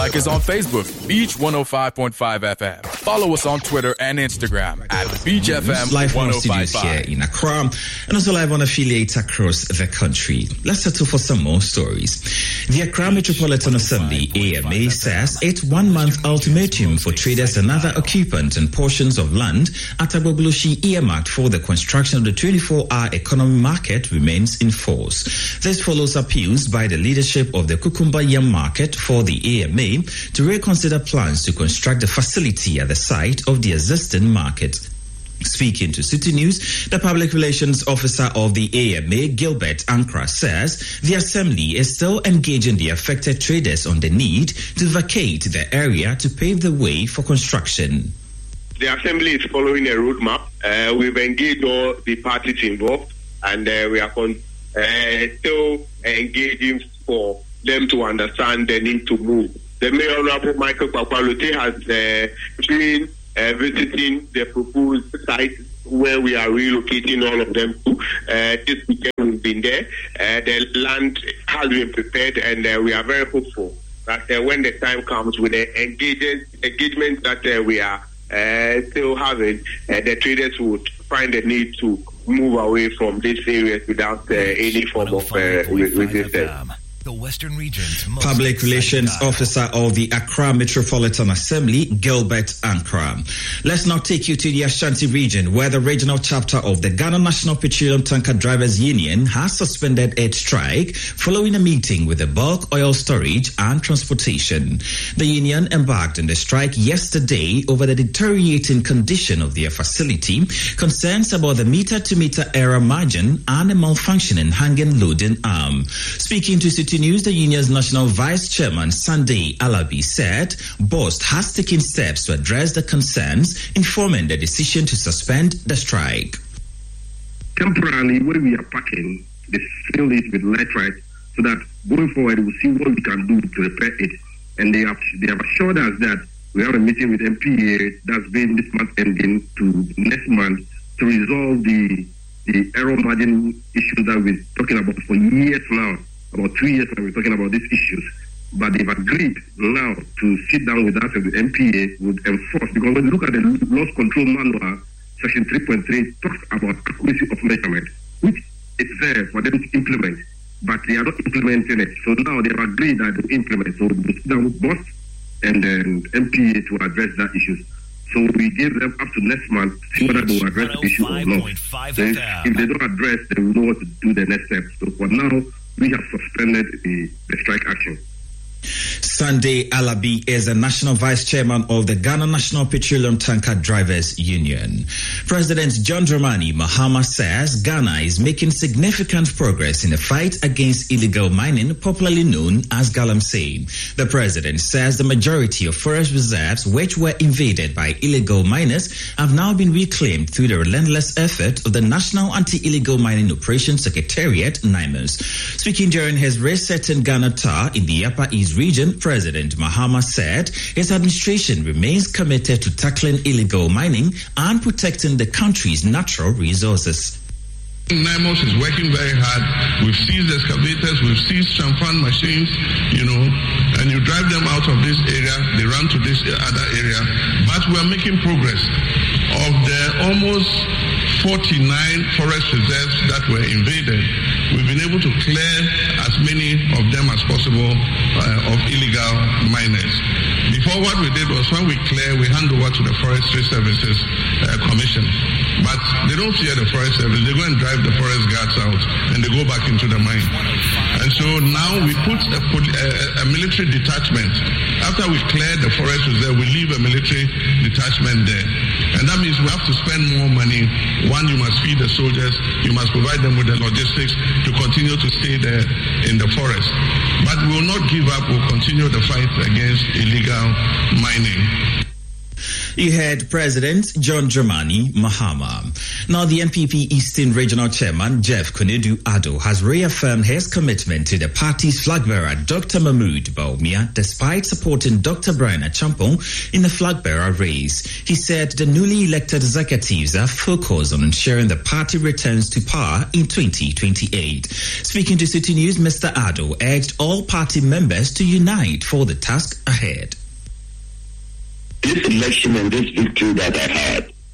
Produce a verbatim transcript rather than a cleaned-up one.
Like us on Facebook, Beach one oh five point five F M. Follow us on Twitter and Instagram at Beach F M live one from oh five studios point five. here in Accra and also live on affiliates across the country. Let's settle for some more stories. The Accra Metropolitan Assembly, A M A, says its one-month ultimatum for traders and other occupants and portions of land at Agbogloshi earmarked for the construction of the twenty-four hour economy market remains in force. This follows appeals by the leadership of the Kukumba Yam Market for the A M A to reconsider plans to construct a facility at the site of the existing market. Speaking to City News, the Public Relations Officer of the A M A, Gilbert Ankra, says the Assembly is still engaging the affected traders on the need to vacate the area to pave the way for construction. The Assembly is following a roadmap. Uh, we've engaged all the parties involved, and uh, we are con- uh, still engaging for them to understand the need to move. The Mayor Honorable Michael Papalote has uh, been uh, visiting the proposed site where we are relocating all of them to. Uh, this weekend we've been there. Uh, the land has been prepared, and uh, we are very hopeful that uh, when the time comes with the engagement, engagement that uh, we are uh, still having, uh, the traders would find the need to move away from these areas without uh, any form of uh, resistance. The Western Region's most Public Relations Officer of the Accra Metropolitan Assembly, Gilbert Ankra. Let's now take you to the Ashanti region, where the regional chapter of the Ghana National Petroleum Tanker Drivers Union has suspended its strike following a meeting with the Bulk Oil Storage and Transportation. The union embarked on the strike yesterday over the deteriorating condition of their facility, concerns about the meter-to-meter error margin, and a malfunctioning hanging loading arm. Speaking to City News, the union's national vice chairman, Sunday Alabi, said B O S T has taken steps to address the concerns, informing the decision to suspend the strike. Temporarily, where we are parking, they fill it with nitrite so that going forward, we'll see what we can do to repair it. And they have, they have assured us that we have a meeting with M P A that's been this month ending to next month to resolve the, the error margin issue that we're talking about for years now. About two years now, we're talking about these issues. But they've agreed now to sit down with us and the M P A would enforce. Because when you look at the loss control manual, section three point three talks about accuracy of measurement, which is there for them to implement. But they are not implementing it. So now they've agreed that they implement. So we sit down with B O S T and then M P A to address that issue. So we gave them up to next month to see whether they will address the issue or not. So if, if they don't address, then we know what to do the next step. So for now, we have suspended the, the strike action. Sunday Alabi is the national vice chairman of the Ghana National Petroleum Tanker Drivers Union. President John Dramani Mahama says Ghana is making significant progress in the fight against illegal mining, popularly known as galamsey. The president says the majority of forest reserves which were invaded by illegal miners have now been reclaimed through the relentless effort of the National Anti-Illegal Mining Operations Secretariat, NIMOS. Speaking during his resetting Ghana tour in the Upper East region, President Mahama said his administration remains committed to tackling illegal mining and protecting the country's natural resources. NIMOS is working very hard. We've seized excavators, we've seized champan machines, you know, and you drive them out of this area, they run to this other area. But we're making progress. Of the almost forty-nine forest reserves that were invaded, we've been able to clear as many of them as possible uh, of illegal miners. Before, what we did was when we clear, we hand over to the Forestry Services uh, Commission. But they don't fear the Forest Service. They go and drive the forest guards out and they go back into the mine. And so now we put a, a, a military detachment. After we clear the forest reserve, we leave a military detachment there. And that means we have to spend more money. One, you must feed the soldiers. You must provide them with the logistics to continue to stay there in the forest. But we will not give up. We'll continue the fight against illegal mining. You heard President John Dramani Mahama. Now, the N P P Eastern Regional Chairman Jeff Konedu Addo has reaffirmed his commitment to the party's flag bearer, Doctor Mahmoud Bawumia, despite supporting Doctor Brian Achampong in the flag bearer race. He said the newly elected executives are focused on ensuring the party returns to power in twenty twenty-eight. Speaking to City News, Mister Addo urged all party members to unite for the task ahead. This election and this victory that I had